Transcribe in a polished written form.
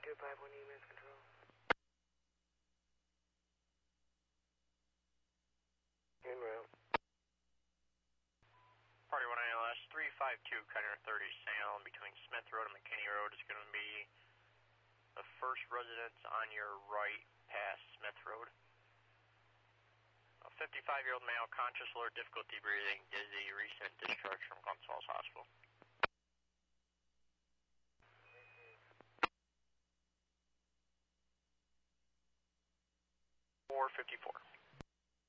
251 EMS control. En route. Party 1 ALS 352, Cutter 30 Salem between Smith Road and McKinney Road is going to be the first residence on your right past Smith Road. A 55-year-old male, conscious, alert, difficulty breathing, dizzy, recent discharge from Glens Falls Hospital. 454.